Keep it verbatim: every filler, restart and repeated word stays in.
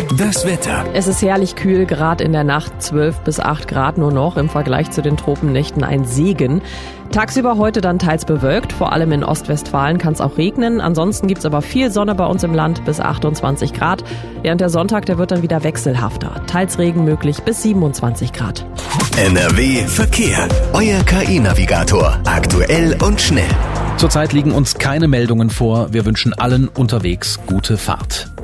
Das Wetter. Es ist herrlich kühl, gerade in der Nacht zwölf bis acht Grad nur noch, im Vergleich zu den Tropennächten ein Segen. Tagsüber heute dann teils bewölkt, vor allem in Ostwestfalen kann es auch regnen. Ansonsten gibt's aber viel Sonne bei uns im Land bis achtundzwanzig Grad. Während der Sonntag, der wird dann wieder wechselhafter. Teils Regen möglich bis siebenundzwanzig Grad. N R W Verkehr. Euer K I-Navigator. Aktuell und schnell. Zurzeit liegen uns keine Meldungen vor. Wir wünschen allen unterwegs gute Fahrt.